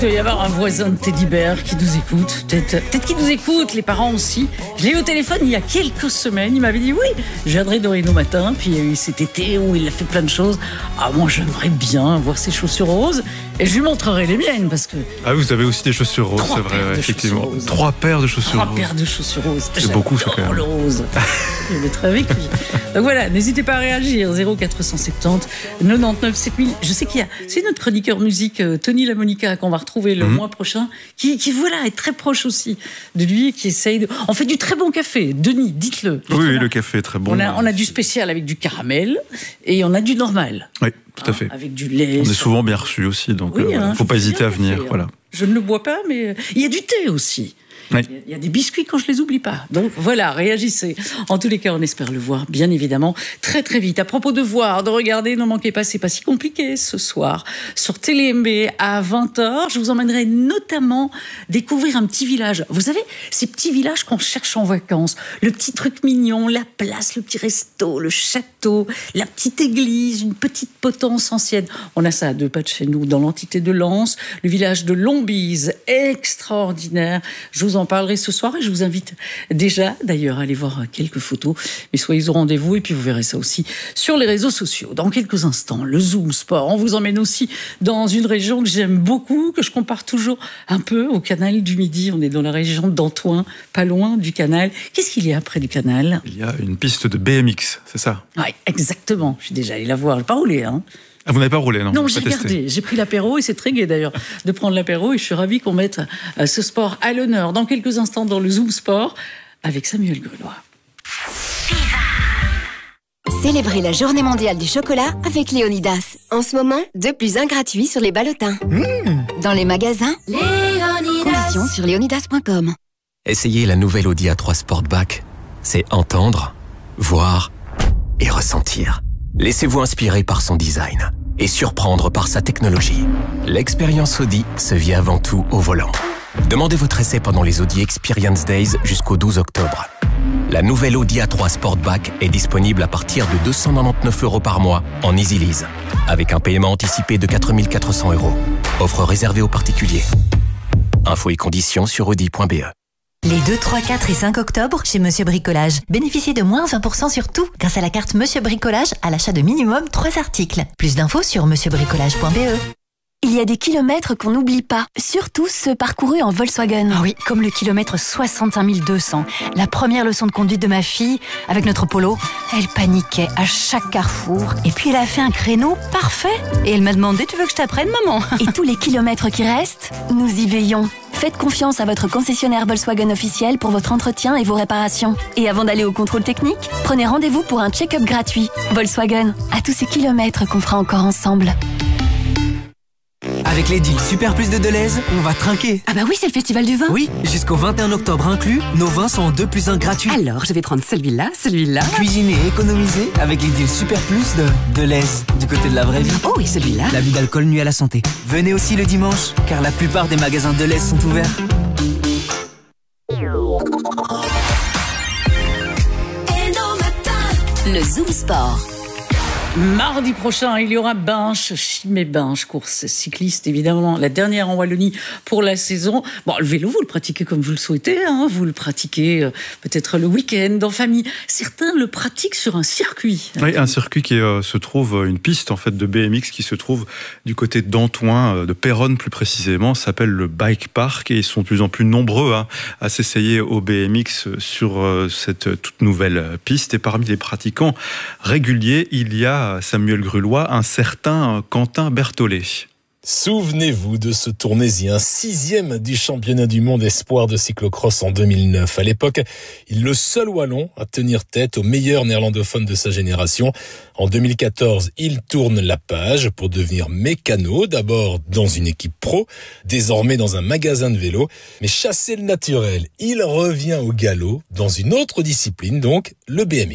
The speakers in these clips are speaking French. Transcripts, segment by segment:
doit y avoir un voisin de Teddy Bear qui nous écoute. Peut-être qu'il nous écoute, les parents aussi. Je l'ai eu au téléphone il y a quelques semaines. Il m'avait dit oui, je viendrai dans Reno matin. Puis il y a eu cet été où il a fait plein de choses. Ah, moi, j'aimerais bien voir ses chaussures roses. Et je lui montrerai les miennes parce que... Ah, vous avez aussi des chaussures roses, c'est vrai, effectivement. 3 paires de chaussures roses. 3 paires de chaussures roses. C'est beaucoup, ça, quand même. Le rose. Je vais être avec lui. Donc voilà, n'hésitez pas à réagir. 0470 99 7000. Je sais qu'il y a... C'est notre chroniqueur musique, Tony Lamonica, qu'on va retrouver le mois prochain, qui voilà, est très proche aussi de lui, qui essaye de... On fait du très bon café. Denis, dites-le. Oui, le café est très bon. On a du spécial avec du caramel et on a du normal. Oui, tout à fait. Avec du lait. On est souvent bien reçus aussi, donc il ne faut pas hésiter à venir. Voilà. Je ne le bois pas, mais il y a du thé aussi. Oui. Il y a des biscuits quand je les oublie pas. Donc voilà, réagissez. En tous les cas, on espère le voir, bien évidemment, très très vite. À propos de voir, de regarder, ne manquez pas, c'est pas si compliqué ce soir. Sur TéléMB à 20h, je vous emmènerai notamment découvrir un petit village. Vous savez, ces petits villages qu'on cherche en vacances. Le petit truc mignon, la place, le petit resto, le château, la petite église, une petite potence ancienne. On a ça à 2 pas de chez nous, dans l'entité de Lens, le village de Lombise, extraordinaire. Je vous en parlerai ce soir et je vous invite déjà d'ailleurs à aller voir quelques photos, mais soyez au rendez-vous et puis vous verrez ça aussi sur les réseaux sociaux. Dans quelques instants, le Zoom Sport, on vous emmène aussi dans une région que j'aime beaucoup, que je compare toujours un peu au canal du Midi. On est dans la région d'Antoing, pas loin du canal. Qu'est-ce qu'il y a près du canal ? Il y a une piste de BMX, c'est ça ? Oui, exactement. Je suis déjà allée la voir, je n'ai pas roulé, hein. Ah, vous n'avez pas roulé, non ? Non, j'ai regardé. J'ai pris l'apéro et c'est très gai d'ailleurs de prendre l'apéro et je suis ravie qu'on mette ce sport à l'honneur dans quelques instants dans le Zoom Sport avec Samuel Grulois. Célébrez la journée mondiale du chocolat avec Léonidas. En ce moment, 2 + 1 gratuit sur les ballotins. Dans les magasins, Léonidas. Conditions sur léonidas.com. Essayez la nouvelle Audi A3 Sportback. C'est entendre, voir et ressentir. Laissez-vous inspirer par son design et surprendre par sa technologie. L'expérience Audi se vit avant tout au volant. Demandez votre essai pendant les Audi Experience Days jusqu'au 12 octobre. La nouvelle Audi A3 Sportback est disponible à partir de 299 € par mois en Easy Lease, avec un paiement anticipé de 4 400 €. Offre réservée aux particuliers. Infos et conditions sur audi.be. Les 2, 3, 4 et 5 octobre, chez Monsieur Bricolage. Bénéficiez de moins 20% sur tout, grâce à la carte Monsieur Bricolage à l'achat de minimum 3 articles. Plus d'infos sur monsieurbricolage.be. Il y a des kilomètres qu'on n'oublie pas, surtout ceux parcourus en Volkswagen. Ah oui, comme le kilomètre 65 200. La première leçon de conduite de ma fille, avec notre Polo, elle paniquait à chaque carrefour. Et puis elle a fait un créneau parfait. Et elle m'a demandé, tu veux que je t'apprenne, maman ? Et tous les kilomètres qui restent, nous y veillons. Faites confiance à votre concessionnaire Volkswagen officiel pour votre entretien et vos réparations. Et avant d'aller au contrôle technique, prenez rendez-vous pour un check-up gratuit. Volkswagen, à tous ces kilomètres qu'on fera encore ensemble. Avec les deals Super Plus de Deleuze, on va trinquer. Ah bah oui, c'est le festival du vin. Oui, jusqu'au 21 octobre inclus, nos vins sont en 2 + 1 gratuits. Alors, je vais prendre celui-là. Cuisiner et économiser avec les deals Super Plus de Deleuze, du côté de la vraie vie. Oh, et celui-là. L'abus d'alcool nuit à la santé. Venez aussi le dimanche, car la plupart des magasins Deleuze sont ouverts. Le Zoom Sport. Mardi prochain, il y aura Chimay-Binche, course cycliste évidemment, la dernière en Wallonie pour la saison. Bon, le vélo, vous le pratiquez comme vous le souhaitez, hein, vous le pratiquez peut-être le week-end, en famille. Certains le pratiquent sur un circuit. Oui, un circuit qui se trouve, une piste en fait de BMX qui se trouve du côté d'Antoing, de Péronne plus précisément, s'appelle le Bike Park et ils sont de plus en plus nombreux à s'essayer au BMX sur cette toute nouvelle piste. Et parmi les pratiquants réguliers, il y a Samuel Grulois, un certain Quentin Berthollet. Souvenez-vous de ce tournésien, 6e du championnat du monde espoir de cyclocross en 2009. À l'époque, il est le seul Wallon à tenir tête aux meilleurs néerlandophones de sa génération. En 2014, il tourne la page pour devenir mécano, d'abord dans une équipe pro, désormais dans un magasin de vélo. Mais chassé le naturel, il revient au galop dans une autre discipline, donc le BMX.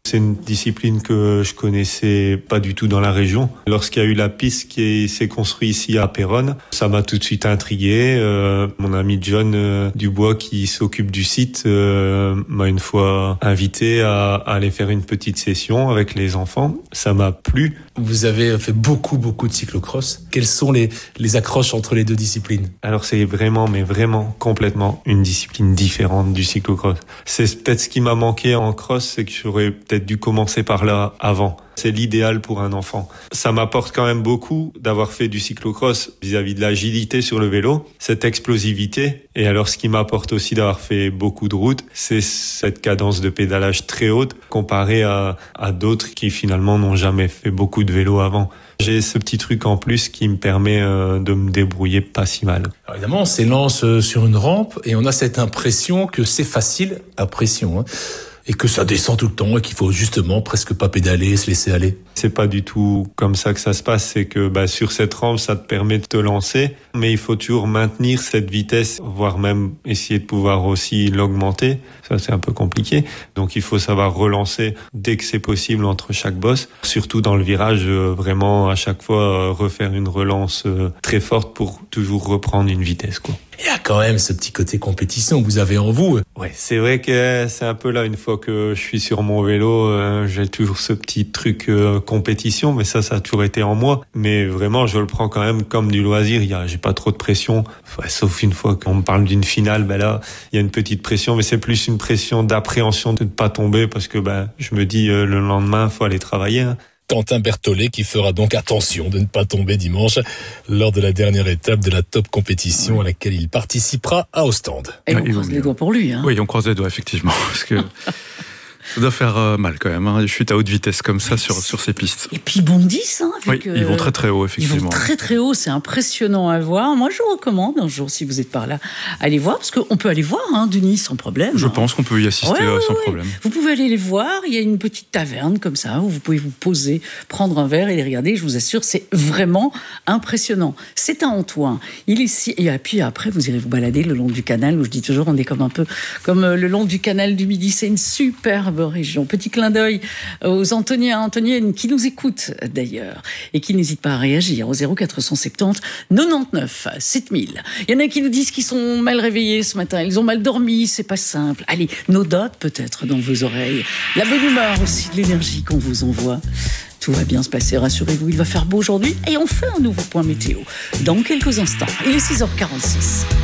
C'est une discipline que je connaissais pas du tout dans la région. Lorsqu'il y a eu la piste qui s'est construite ici à Péronne, ça m'a tout de suite intrigué. Mon ami John Dubois qui s'occupe du site m'a une fois invité à aller faire une petite session avec les enfants. Ça m'a plu. Vous avez fait beaucoup de cyclocross. Quelles sont les accroches entre les deux disciplines? Alors c'est vraiment complètement une discipline différente du cyclocross. C'est peut-être ce qui m'a manqué en cross, c'est que j'aurais peut-être dû commencer par là avant. C'est l'idéal pour un enfant. Ça m'apporte quand même beaucoup d'avoir fait du cyclocross vis-à-vis de l'agilité sur le vélo, cette explosivité. Et alors ce qui m'apporte aussi d'avoir fait beaucoup de routes, c'est cette cadence de pédalage très haute comparée à d'autres qui finalement n'ont jamais fait beaucoup de vélo avant. J'ai ce petit truc en plus qui me permet de me débrouiller pas si mal. Alors évidemment, on s'élance sur une rampe et on a cette impression que c'est facile à pression, et que ça descend tout le temps et qu'il faut justement presque pas pédaler, se laisser aller. C'est pas du tout comme ça que ça se passe, c'est que sur cette rampe, ça te permet de te lancer, mais il faut toujours maintenir cette vitesse, voire même essayer de pouvoir aussi l'augmenter. Ça, c'est un peu compliqué. Donc il faut savoir relancer dès que c'est possible entre chaque bosse. Surtout dans le virage, vraiment à chaque fois refaire une relance très forte pour toujours reprendre une vitesse, quoi. Il y a quand même ce petit côté compétition que vous avez en vous. Ouais, c'est vrai que c'est un peu là, une fois que je suis sur mon vélo, j'ai toujours ce petit truc compétition, mais ça a toujours été en moi. Mais vraiment, je le prends quand même comme du loisir. J'ai pas trop de pression, sauf une fois qu'on me parle d'une finale, là, il y a une petite pression, mais c'est plus une pression d'appréhension de ne pas tomber, parce que je me dis le lendemain, faut aller travailler. Quentin Berthollet qui fera donc attention de ne pas tomber dimanche lors de la dernière étape de la top compétition à laquelle il participera à Ostende. Et on croise les doigts pour lui. Oui, on croise les doigts, effectivement. Parce que ça doit faire mal quand même, une chute à haute vitesse comme ça sur ces pistes. Et puis ils bondissent. Ils vont très très haut, effectivement. Ils vont très très haut, c'est impressionnant à voir. Moi je vous recommande un jour, si vous êtes par là, allez voir, parce qu'on peut aller voir Denis sans problème. Je pense qu'on peut y assister sans problème. Vous pouvez aller les voir, il y a une petite taverne comme ça, où vous pouvez vous poser, prendre un verre et les regarder, je vous assure, c'est vraiment impressionnant. C'est à Antoing, il est ici, et puis après vous irez vous balader le long du canal, où je dis toujours, on est comme un peu comme le long du canal du Midi, c'est une superbe région. Petit clin d'œil aux Antoniennes qui nous écoutent d'ailleurs et qui n'hésitent pas à réagir au 0470 99 7000. Il y en a qui nous disent qu'ils sont mal réveillés ce matin, ils ont mal dormi, c'est pas simple. Allez, nos dots peut-être dans vos oreilles, la bonne humeur aussi, de l'énergie qu'on vous envoie. Tout va bien se passer, rassurez-vous, il va faire beau aujourd'hui et on fait un nouveau point météo dans quelques instants. Il est 6h46.